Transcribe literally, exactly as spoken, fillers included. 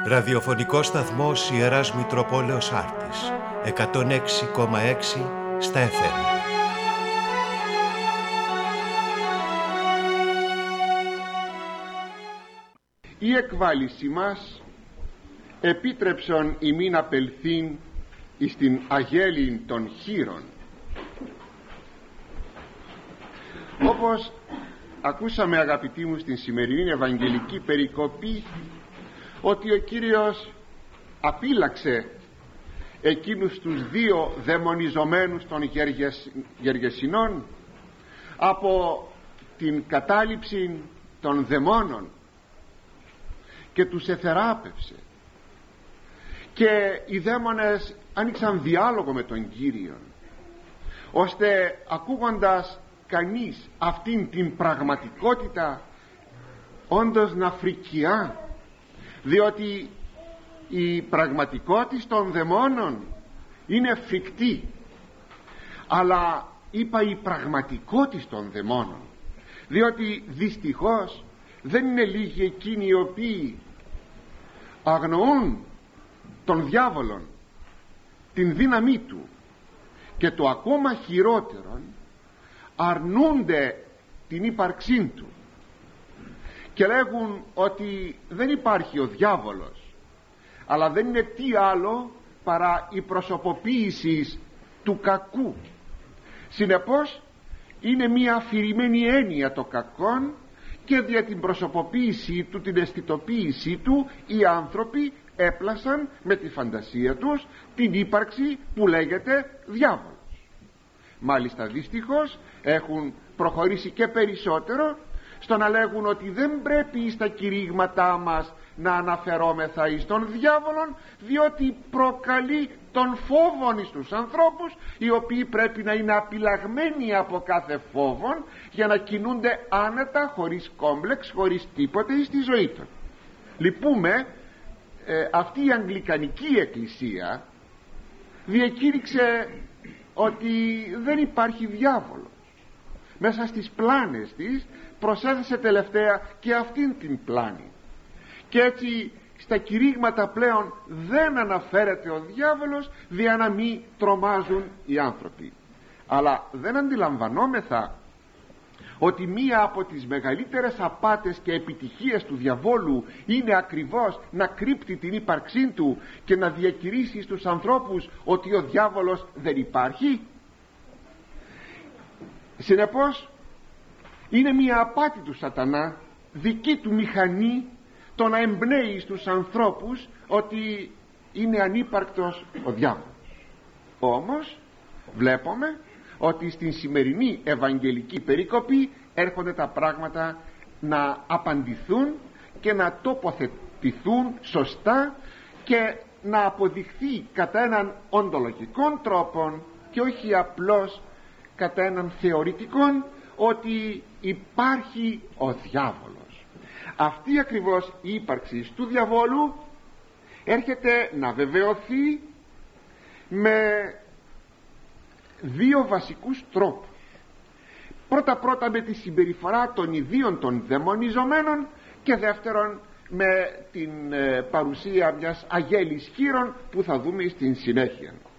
Ραδιοφωνικός σταθμός Ιεράς Μητροπόλεως Άρτης, εκατόν έξι κόμμα έξι στα εφ εμ. Η εκβάληση μας επίτρεψον ημίν απελθήν εις την αγέλην των χείρων. Όπως ακούσαμε, αγαπητοί μου, στην σημερινή Ευαγγελική περικοπή, ότι ο Κύριος απείλαξε εκείνους τους δύο δαιμονιζομένους των Γεργεσινών από την κατάληψη των δαιμόνων και τους εθεράπευσε, και οι δαίμονες άνοιξαν διάλογο με τον Κύριο, ώστε ακούγοντας κανείς αυτήν την πραγματικότητα όντως να φρικιά, διότι η πραγματικότητα των δαιμόνων είναι φρικτή, αλλά είπα η πραγματικότητα των δαιμόνων, διότι δυστυχώς δεν είναι λίγοι εκείνοι οι οποίοι αγνοούν τον διάβολον, την δύναμή του, και το ακόμα χειρότερον, αρνούνται την ύπαρξή του και λέγουν ότι δεν υπάρχει ο διάβολος, αλλά δεν είναι τι άλλο παρά η προσωποποίηση του κακού. Συνεπώς είναι μια αφηρημένη έννοια το κακόν, και δια την προσωποποίησή του, την αισθητοποίησή του, οι άνθρωποι έπλασαν με τη φαντασία τους την ύπαρξη που λέγεται διάβολος. Μάλιστα δυστυχώς έχουν προχωρήσει και περισσότερο στο να λέγουν ότι δεν πρέπει στα κηρύγματά μας να αναφερόμεθα εις τον διάβολον, διότι προκαλεί τον φόβον εις τους ανθρώπους, οι οποίοι πρέπει να είναι απειλαγμένοι από κάθε φόβον για να κινούνται άνετα, χωρίς κόμπλεξ, χωρίς τίποτε στη ζωή τους. Λυπούμε, ε, αυτή η Αγγλικανική Εκκλησία διακήρυξε ότι δεν υπάρχει διάβολος. Μέσα στις πλάνες της προσέθεσε τελευταία και αυτήν την πλάνη, και έτσι στα κηρύγματα πλέον δεν αναφέρεται ο διάβολος, δια να μην τρομάζουν οι άνθρωποι. Αλλά δεν αντιλαμβανόμεθα ότι μία από τις μεγαλύτερες απάτες και επιτυχίες του διαβόλου είναι ακριβώς να κρύπτει την ύπαρξή του και να διακηρύσει στους ανθρώπους ότι ο διάβολος δεν υπάρχει. Συνεπώς είναι μία απάτη του σατανά, δική του μηχανή, το να εμπνέει στους ανθρώπους ότι είναι ανύπαρκτος ο διάβολος. Όμως βλέπουμε ότι στην σημερινή Ευαγγελική περικοπή έρχονται τα πράγματα να απαντηθούν και να τοποθετηθούν σωστά και να αποδειχθεί κατά έναν οντολογικό τρόπο και όχι απλώς κατά έναν θεωρητικό, ότι υπάρχει ο διάβολος. Αυτή ακριβώς η ύπαρξη του διαβόλου έρχεται να βεβαιωθεί με δύο βασικούς τρόπους. Πρώτα πρώτα με τη συμπεριφορά των ιδίων των δαιμονιζομένων, και δεύτερον με την παρουσία μιας αγέλης χείρων που θα δούμε στην συνέχεια.